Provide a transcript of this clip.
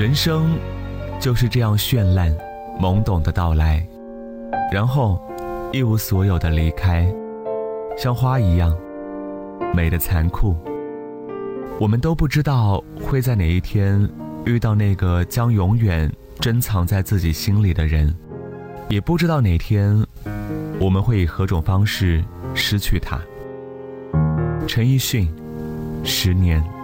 人生就是这样绚烂懵懂的到来，然后一无所有的离开，像花一样美的残酷。我们都不知道会在哪一天遇到那个将永远珍藏在自己心里的人，也不知道哪天我们会以何种方式失去他。陈奕迅，10年。